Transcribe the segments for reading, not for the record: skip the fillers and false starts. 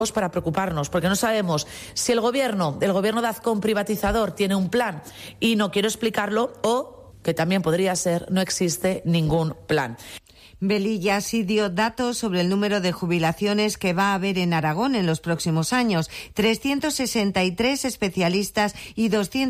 para preocuparnos, porque no sabemos si el gobierno de Azcón privatizador tiene un plan y no quiero explicarlo, o, que también podría ser, no existe ningún plan. Velilla sí dio datos sobre el número de jubilaciones que va a haber en Aragón en los próximos años. 363 especialistas y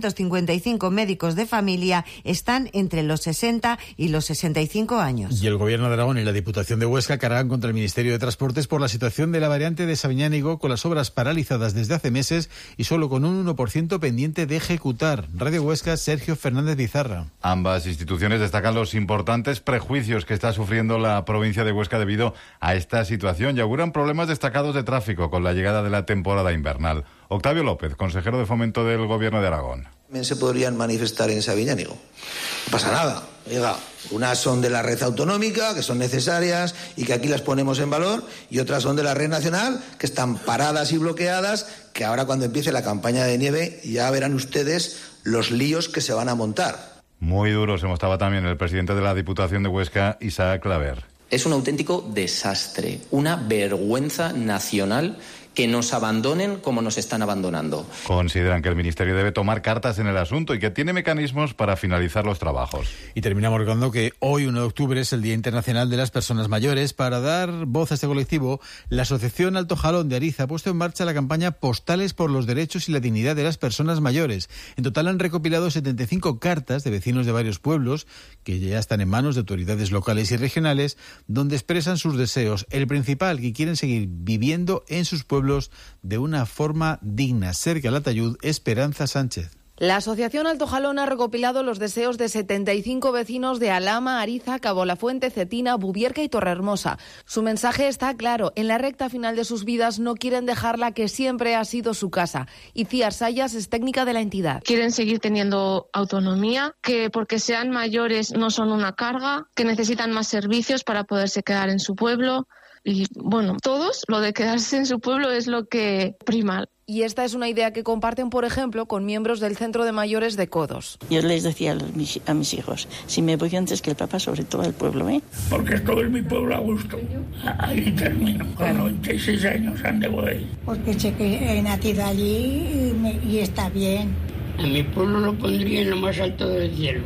255 médicos de familia están entre los 60 y los 65 años. Y el Gobierno de Aragón y la Diputación de Huesca cargan contra el Ministerio de Transportes por la situación de la variante de Sabiñánigo, con las obras paralizadas desde hace meses y solo con un 1% pendiente de ejecutar. Radio Huesca, Sergio Fernández Bizarra. Ambas instituciones destacan los importantes prejuicios que está sufriendo la provincia de Huesca debido a esta situación y auguran problemas destacados de tráfico con la llegada de la temporada invernal. Octavio López, consejero de Fomento del Gobierno de Aragón. También se podrían manifestar en Sabiñánigo. No pasa nada. Oiga, unas son de la red autonómica, que son necesarias y que aquí las ponemos en valor, y otras son de la red nacional, que están paradas y bloqueadas, que ahora cuando empiece la campaña de nieve ya verán ustedes los líos que se van a montar. Muy duro se mostraba también el presidente de la Diputación de Huesca, Isaac Claver. Es un auténtico desastre, una vergüenza nacional que nos abandonen como nos están abandonando. Consideran que el Ministerio debe tomar cartas en el asunto y que tiene mecanismos para finalizar los trabajos. Y terminamos recordando que hoy, 1 de octubre, es el Día Internacional de las Personas Mayores. Para dar voz a este colectivo, la Asociación Alto Jalón de Ariza ha puesto en marcha la campaña Postales por los Derechos y la Dignidad de las Personas Mayores. En total han recopilado 75 cartas de vecinos de varios pueblos que ya están en manos de autoridades locales y regionales, donde expresan sus deseos. El principal, que quieren seguir viviendo en sus pueblos de una forma digna. Cerca al Atayud, Esperanza Sánchez. La Asociación Alto Jalón ha recopilado los deseos de 75 vecinos de Alhama, Ariza, Cabo La Fuente, Cetina, Bubierca y Torrehermosa. Su mensaje está claro. En la recta final de sus vidas no quieren dejar la que siempre ha sido su casa. Iciar Sayas es técnica de la entidad. Quieren seguir teniendo autonomía, que porque sean mayores no son una carga, que necesitan más servicios para poderse quedar en su pueblo. Y bueno, todos, lo de quedarse en su pueblo es lo que prima. Y esta es una idea que comparten, por ejemplo, con miembros del Centro de Mayores de Codos. Yo les decía a mis hijos, si me voy antes que el papá, sobre todo al pueblo, ¿eh? Porque estoy en mi pueblo a gusto. Ahí termino. Con 96 años ande voy. Porque sé que he nacido allí y está bien. A mi pueblo lo pondría en lo más alto del cielo.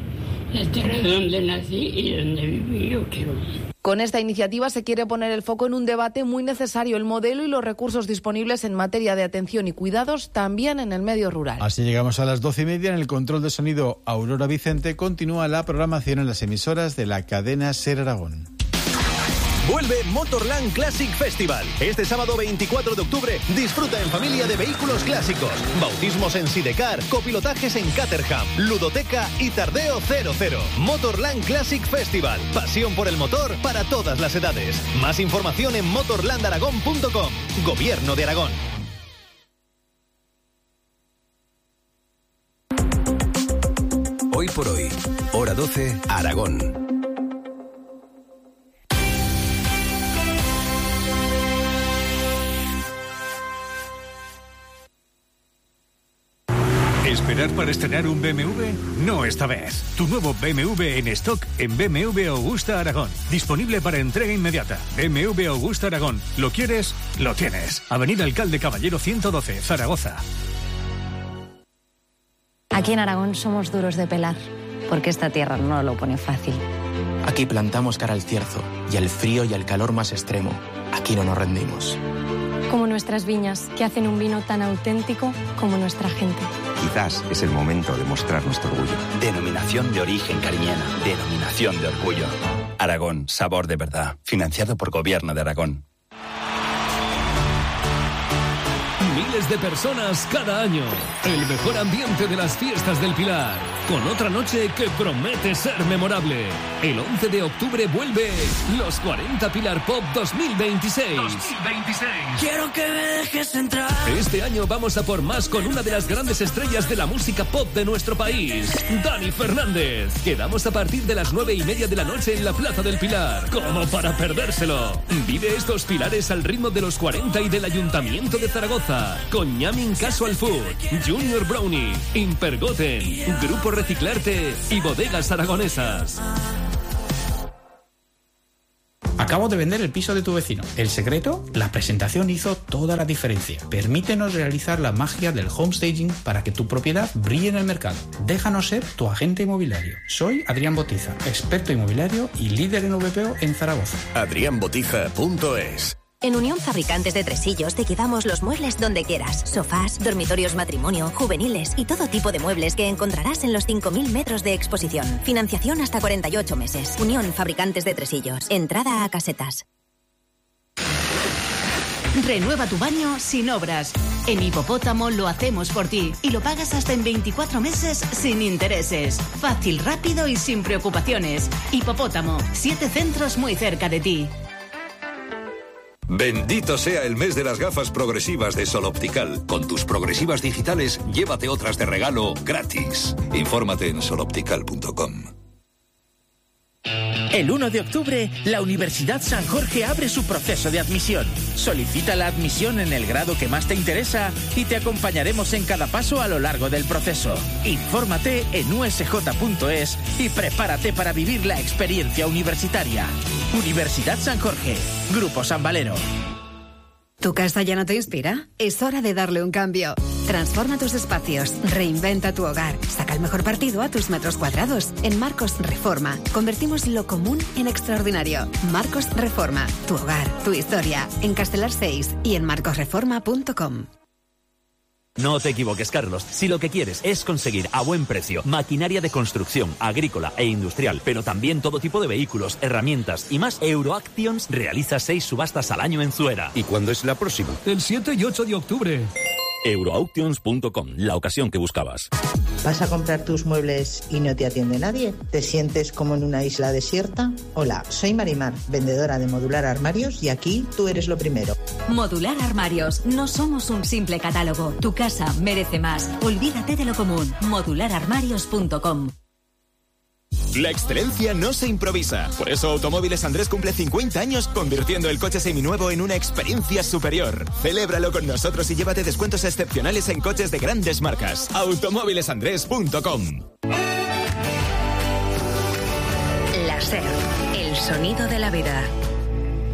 La tierra donde nací y donde viví yo quiero. Con esta iniciativa se quiere poner el foco en un debate muy necesario, el modelo y los recursos disponibles en materia de atención y cuidados también en el medio rural. Así llegamos a las 12:30. En el control de sonido, Aurora Vicente. Continúa la programación en las emisoras de la cadena SER Aragón. Vuelve Motorland Classic Festival. Este sábado 24 de octubre disfruta en familia de vehículos clásicos, bautismos en Sidecar, copilotajes en Caterham, ludoteca y tardeo 00. Motorland Classic Festival. Pasión por el motor para todas las edades. Más información en motorlandaragón.com. Gobierno de Aragón. Hoy por hoy, hora 12, Aragón. ¿Esperar para estrenar un BMW? No esta vez. Tu nuevo BMW en stock en BMW Augusta Aragón. Disponible para entrega inmediata. BMW Augusta Aragón. ¿Lo quieres? Lo tienes. Avenida Alcalde Caballero 112, Zaragoza. Aquí en Aragón somos duros de pelar, porque esta tierra no lo pone fácil. Aquí plantamos cara al cierzo y al frío y al calor más extremo. Aquí no nos rendimos. Como nuestras viñas, que hacen un vino tan auténtico como nuestra gente. Quizás es el momento de mostrar nuestro orgullo. Denominación de origen cariñena. Denominación de orgullo. Aragón, sabor de verdad. Financiado por Gobierno de Aragón. Miles de personas cada año. El mejor ambiente de las fiestas del Pilar. Con otra noche que promete ser memorable. El 11 de octubre vuelve los 40 Pilar Pop 2026. Quiero que me dejes entrar. Este año vamos a por más con una de las grandes estrellas de la música pop de nuestro país, Dani Fernández. Quedamos a partir de las 9:30 de la noche en la Plaza del Pilar. Como para perdérselo. Vive estos pilares al ritmo de los 40 y del Ayuntamiento de Zaragoza. Con Yamin Casual Food, Junior Brownie, Impergoten, Grupo Reciclarte y Bodegas Aragonesas. Acabo de vender el piso de tu vecino. El secreto, la presentación hizo toda la diferencia. Permítenos realizar la magia del homestaging para que tu propiedad brille en el mercado. Déjanos ser tu agente inmobiliario. Soy Adrián Botiza, experto inmobiliario y líder en VPO en Zaragoza. adrianbotija.es. En Unión Fabricantes de Tresillos te llevamos los muebles donde quieras. Sofás, dormitorios matrimonio, juveniles y todo tipo de muebles que encontrarás en los 5.000 metros de exposición. Financiación hasta 48 meses. Unión Fabricantes de Tresillos. Entrada a casetas. Renueva tu baño sin obras. En Hipopótamo lo hacemos por ti y lo pagas hasta en 24 meses sin intereses. Fácil, rápido y sin preocupaciones. Hipopótamo, 7 centros muy cerca de ti. Bendito sea el mes de las gafas progresivas de Sol Optical. Con tus progresivas digitales, llévate otras de regalo gratis. Infórmate en soloptical.com. El 1 de octubre, la Universidad San Jorge abre su proceso de admisión. Solicita la admisión en el grado que más te interesa y te acompañaremos en cada paso a lo largo del proceso. Infórmate en usj.es y prepárate para vivir la experiencia universitaria. Universidad San Jorge, Grupo San Valero. ¿Tu casa ya no te inspira? Es hora de darle un cambio. Transforma tus espacios, reinventa tu hogar, saca el mejor partido a tus metros cuadrados. En Marcos Reforma, convertimos lo común en extraordinario. Marcos Reforma, tu hogar, tu historia. En Castelar 6 y en marcosreforma.com. No te equivoques, Carlos. Si lo que quieres es conseguir a buen precio maquinaria de construcción, agrícola e industrial, pero también todo tipo de vehículos, herramientas y más, Euroactions realiza 6 subastas al año en Zuera. ¿Y cuándo es la próxima? El 7 y 8 de octubre. Euroauctions.com, la ocasión que buscabas. ¿Vas a comprar tus muebles y no te atiende nadie? ¿Te sientes como en una isla desierta? Hola, soy Marimar, vendedora de Modular Armarios, y aquí tú eres lo primero. Modular Armarios. No somos un simple catálogo. Tu casa merece más. Olvídate de lo común. Modulararmarios.com. La excelencia no se improvisa. Por eso Automóviles Andrés cumple 50 años convirtiendo el coche seminuevo en una experiencia superior. Celébralo con nosotros y llévate descuentos excepcionales en coches de grandes marcas. Automóvilesandrés.com. La SER, el sonido de la vida.